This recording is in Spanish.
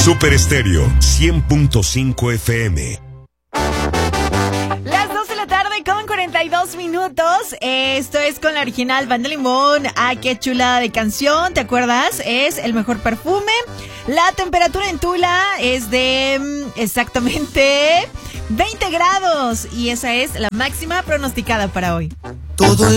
Super Estéreo 100.5 FM. Las 2 de la tarde con 42 minutos. Esto es con la original Banda Limón. ¡Ah, qué chulada de canción! ¿Te acuerdas? Es el mejor perfume. La temperatura en Tula es de exactamente 20 grados. Y esa es la máxima pronosticada para hoy. Todo